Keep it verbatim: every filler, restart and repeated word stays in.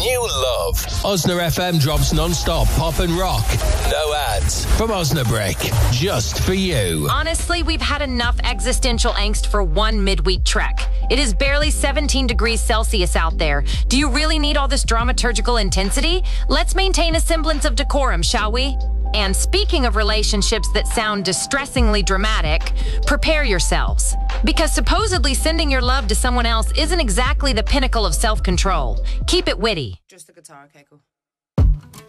new love. Osna F M drops non-stop pop and rock. No ads. From Osnabrick. Just for you. Honestly, we've had enough existential angst for one midweek trek. It is barely seventeen degrees Celsius out there. Do you really need all this dramaturgical intensity? Let's maintain a semblance of decorum, shall we? And speaking of relationships that sound distressingly dramatic, prepare yourselves. Because supposedly sending your love to someone else isn't exactly the pinnacle of self-control. Keep it witty. Just the guitar, okay, cool.